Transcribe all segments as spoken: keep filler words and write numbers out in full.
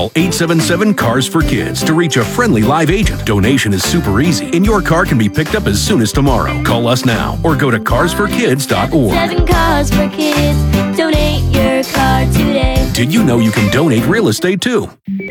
Call eight seven seven, C A R S for Kids to reach a friendly live agent. Donation is super easy, and your car can be picked up as soon as tomorrow. Call us now or go to cars for kids dot org. Seven Cars for Kids. Donate your car today. Did you know you can donate real estate too?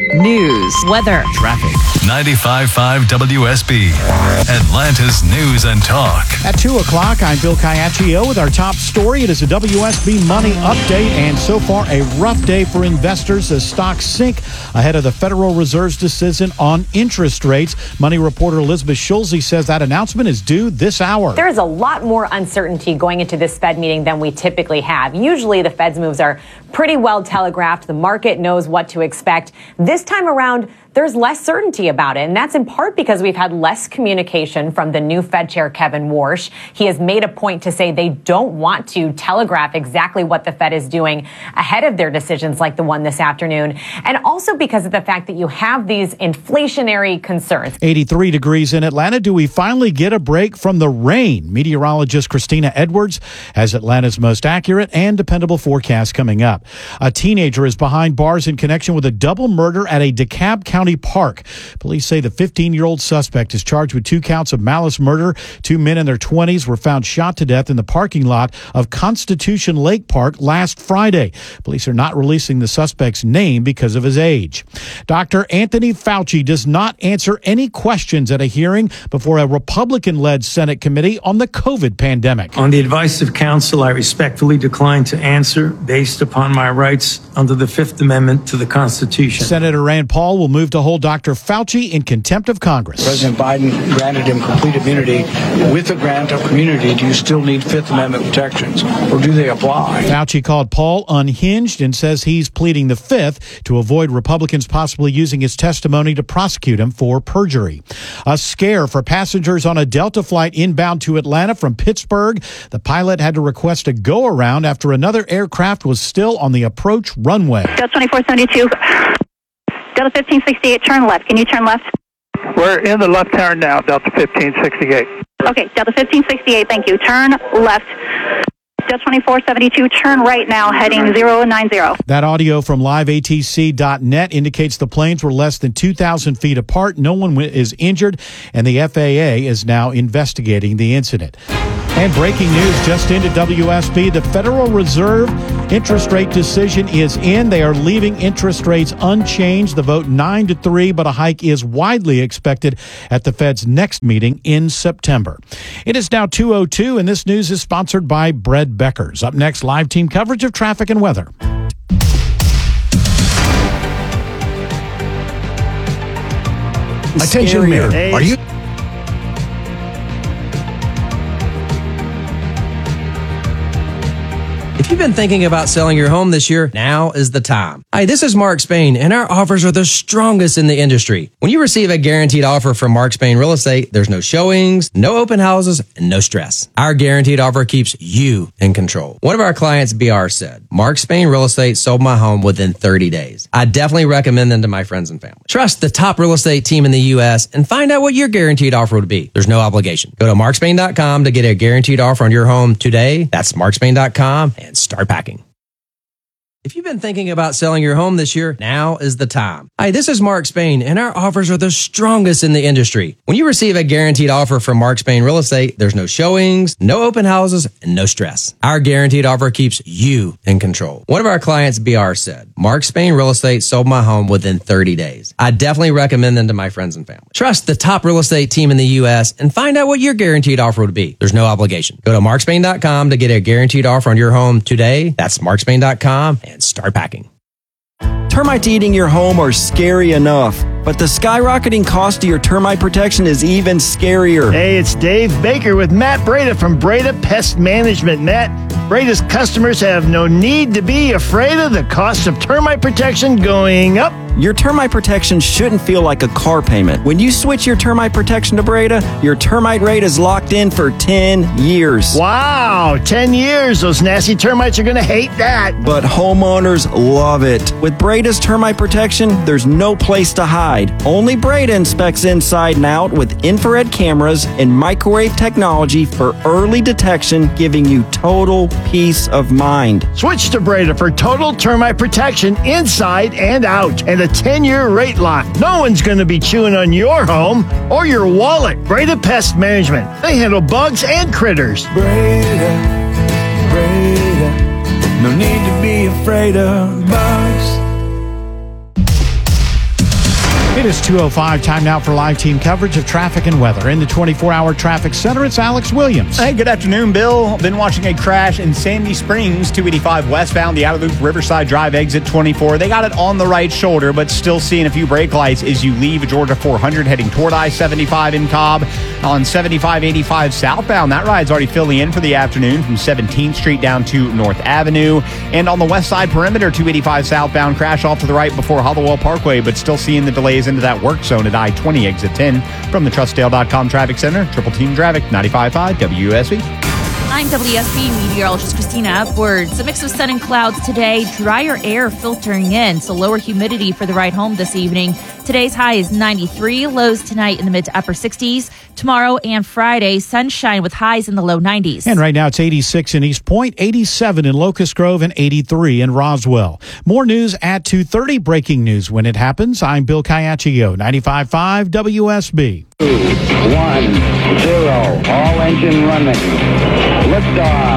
News, weather, traffic. ninety-five point five W S B, Atlanta's News and Talk. At two o'clock, I'm Bill Caiaccio with our top story. It is a W S B Money update, and so far a rough day for investors as stocks sink ahead of the Federal Reserve's decision on interest rates. Money reporter Elizabeth Schulze says that announcement is due this hour. There is a lot more uncertainty going into this Fed meeting than we typically have. Usually the Fed's moves are pretty well telegraphed. The market knows what to expect. This time around, there's less certainty about it, and that's in part because we've had less communication from the new Fed Chair, Kevin Warsh. He has made a point to say they don't want to telegraph exactly what the Fed is doing ahead of their decisions like the one this afternoon, and also because of the fact that you have these inflationary concerns. eighty-three degrees in Atlanta. Do we finally get a break from the rain? Meteorologist Christina Edwards has Atlanta's most accurate and dependable forecast coming up. A teenager is behind bars in connection with a double murder at a DeKalb County Park. Police say the fifteen-year-old suspect is charged with two counts of malice murder. Two men in their twenties were found shot to death in the parking lot of Constitution Lake Park last Friday. Police are not releasing the suspect's name because of his age. Doctor Anthony Fauci does not answer any questions at a hearing before a Republican-led Senate committee on the COVID pandemic. On the advice of counsel, I respectfully decline to answer based upon my rights under the Fifth Amendment to the Constitution. Senator Rand Paul will move to hold Doctor Fauci in contempt of Congress. President Biden granted him complete immunity. With the grant of immunity, do you still need Fifth Amendment protections, or do they apply? Fauci called Paul unhinged and says he's pleading the Fifth to avoid Republicans possibly using his testimony to prosecute him for perjury. A scare for passengers on a Delta flight inbound to Atlanta from Pittsburgh. The pilot had to request a go-around after another aircraft was still on the approach runway. Delta twenty-four seventy-two. Delta fifteen sixty-eight, turn left. Can you turn left? We're in the left turn now, Delta fifteen sixty-eight. Okay, Delta fifteen sixty-eight, thank you. Turn left. Delta twenty-four seventy-two, turn right now, heading zero nine zero. That audio from live A T C dot net indicates the planes were less than two thousand feet apart. No one is injured, and the F A A is now investigating the incident. And breaking news just into W S B, the Federal Reserve interest rate decision is in. They are leaving interest rates unchanged. The vote nine to three, but a hike is widely expected at the Fed's next meeting in September. It is now two oh two, and this news is sponsored by Bread Beckers. Up next, live team coverage of traffic and weather. Attention, Mayor. Are you... If you've been thinking about selling your home this year, now is the time. Hi, this is Mark Spain, and our offers are the strongest in the industry. When you receive a guaranteed offer from Mark Spain Real Estate, there's no showings, no open houses, and no stress. Our guaranteed offer keeps you in control. One of our clients, B R, said, Mark Spain Real Estate sold my home within thirty days. I definitely recommend them to my friends and family. Trust the top real estate team in the U S and find out what your guaranteed offer would be. There's no obligation. Go to mark spain dot com to get a guaranteed offer on your home today. That's mark spain dot com and start packing. If you've been thinking about selling your home this year, now is the time. Hi, this is Mark Spain, and our offers are the strongest in the industry. When you receive a guaranteed offer from Mark Spain Real Estate, there's no showings, no open houses, and no stress. Our guaranteed offer keeps you in control. One of our clients, B R, said, Mark Spain Real Estate sold my home within thirty days. I definitely recommend them to my friends and family. Trust the top real estate team in the U S and find out what your guaranteed offer would be. There's no obligation. Go to mark spain dot com to get a guaranteed offer on your home today. That's mark spain dot com and start packing. Termites eating your home are scary enough, but the skyrocketing cost of your termite protection is even scarier. Hey, it's Dave Baker with Matt Breda from Breda Pest Management. Matt, Breda's customers have no need to be afraid of the cost of termite protection going up. Your termite protection shouldn't feel like a car payment. When you switch your termite protection to Breda, your termite rate is locked in for ten years. Wow, ten years. Those nasty termites are going to hate that. But homeowners love it. With Breda's termite protection, there's no place to hide. Only Breda inspects inside and out with infrared cameras and microwave technology for early detection, giving you total peace of mind. Switch to Breda for total termite protection inside and out. And a ten-year rate lock. No one's going to be chewing on your home or your wallet. Breda Pest Management. They handle bugs and critters. Breda, Breda, no need to be afraid of bugs. It is two oh five, time now for live team coverage of traffic and weather. In the twenty-four hour traffic center, it's Alex Williams. Hey, good afternoon, Bill. Been watching a crash in Sandy Springs, two eighty-five westbound, the Outer Loop Riverside Drive exit twenty-four. They got it on the right shoulder, but still seeing a few brake lights as you leave Georgia four hundred heading toward I seventy-five in Cobb. On seventy-five eighty-five southbound, that ride's already filling in for the afternoon from seventeenth Street down to North Avenue. And on the west side perimeter, two eighty-five southbound, crash off to the right before Hollowell Parkway, but still seeing the delays into that work zone at I twenty exit ten. From the Trustdale dot com Traffic Center, Triple Team Traffic, ninety-five point five W S B. I'm W S B meteorologist Christina Edwards. A mix of sun and clouds today, drier air filtering in, so lower humidity for the ride home this evening. Today's high is ninety-three, lows tonight in the mid to upper sixties. Tomorrow and Friday, sunshine with highs in the low nineties. And right now it's eighty-six in East Point, eighty-seven in Locust Grove, and eighty-three in Roswell. More news at two thirty. Breaking news when it happens. I'm Bill Caiaccio, ninety-five point five W S B. Two, one, zero. All engine running. Liftoff.